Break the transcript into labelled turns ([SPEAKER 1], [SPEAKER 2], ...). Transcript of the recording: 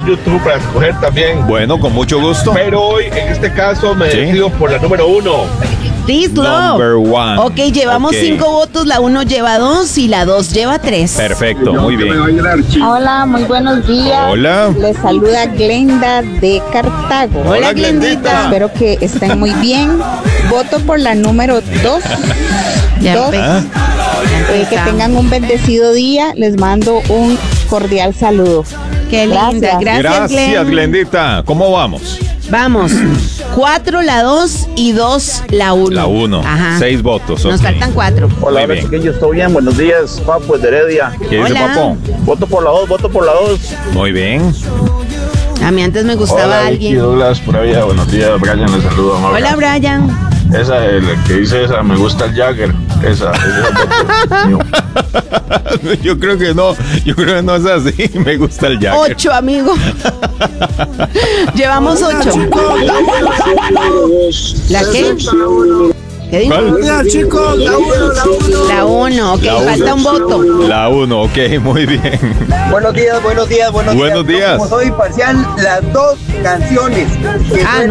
[SPEAKER 1] YouTube para escoger también.
[SPEAKER 2] Bueno, con mucho gusto.
[SPEAKER 1] Pero hoy, en este caso, me
[SPEAKER 2] Sí.
[SPEAKER 1] decido por la número 1.
[SPEAKER 3] This Love.
[SPEAKER 2] Number one.
[SPEAKER 3] Ok, llevamos
[SPEAKER 2] Ok.
[SPEAKER 3] 5 votos, la 1 lleva 2 y la 2 lleva 3.
[SPEAKER 2] Perfecto, muy bien.
[SPEAKER 4] Hola, muy buenos días.
[SPEAKER 2] Hola.
[SPEAKER 4] Les saluda Glenda de Cartago.
[SPEAKER 2] Hola, Glendita.
[SPEAKER 4] Espero que estén muy bien. Voto por la número 2.
[SPEAKER 3] Ya
[SPEAKER 4] Dos.
[SPEAKER 3] empezamos.
[SPEAKER 4] Que tengan un bendecido día. Les mando un cordial saludo.
[SPEAKER 3] Qué linda.
[SPEAKER 4] Gracias.
[SPEAKER 3] Gracias, Glenn.
[SPEAKER 2] Glendita. ¿Cómo vamos?
[SPEAKER 3] Vamos. 4 la 2 y 2 la 1.
[SPEAKER 2] La 1.
[SPEAKER 3] Ajá.
[SPEAKER 2] 6 votos.
[SPEAKER 3] Nos
[SPEAKER 2] ok.
[SPEAKER 3] faltan 4.
[SPEAKER 1] Hola,
[SPEAKER 2] Muy
[SPEAKER 1] hola,
[SPEAKER 2] bien.
[SPEAKER 1] chiquillos, ¿todo bien? Buenos días, Papo de Heredia.
[SPEAKER 2] ¿Qué dice
[SPEAKER 3] Hola.
[SPEAKER 2] Papo?
[SPEAKER 1] Voto por la 2, voto por la 2.
[SPEAKER 2] Muy bien.
[SPEAKER 3] A mí antes me gustaba alguien.
[SPEAKER 1] Douglas, por ahí, buenos días, Brian, les saludo. amor.
[SPEAKER 3] Hola, Brian.
[SPEAKER 1] Esa, el que dice esa, me gusta el Jagger. Esa es el voto mío.
[SPEAKER 2] Yo creo que no es así. Me gusta el Jagger.
[SPEAKER 3] 8, amigo. Llevamos 8. ¿La qué? ¿Qué dijo?
[SPEAKER 2] ¿Cuál?
[SPEAKER 5] chicos,
[SPEAKER 3] La 1, ok,
[SPEAKER 2] La uno.
[SPEAKER 3] falta un voto.
[SPEAKER 2] La 1, ok, muy bien.
[SPEAKER 5] Buenos días.
[SPEAKER 2] Buenos días.
[SPEAKER 5] Como soy parcial, las dos canciones que
[SPEAKER 3] Ah,